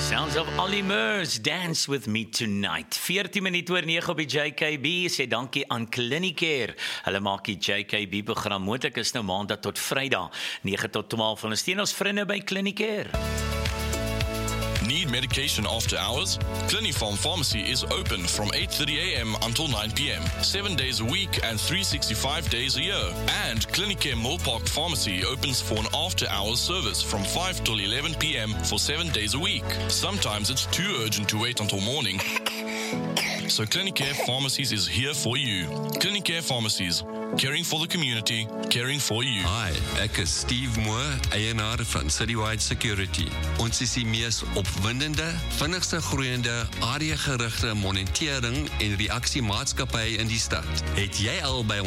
Sounds of Ollie Murs, Dance With Me Tonight. 14 minute oor 9 op die JKB, sê dankie aan Clinicare. Hulle maak die JKB program moontlik, is nou maandag tot Vrydag, 9 tot 12. Ondersteun ons vriende by Clinicare. Need medication after hours? Clinifarm Pharmacy is open from 8:30 a.m. until 9 p.m. 7 days a week and 365 days a year. And Clinicare Millpark Pharmacy opens for an after-hours service from 5 till 11 p.m. for 7 days a week. Sometimes it's too urgent to wait until morning. So Clinicare Pharmacies is here for you. Clinicare Pharmacies, caring for the community, caring for you. Hi, ek is Steve Moore, eienaar van Citywide Security. Ons is die mees opwindende, vinnigste groeiende, area-gerigte monitering en reaksiemaatskappy in die stad. Het jy al by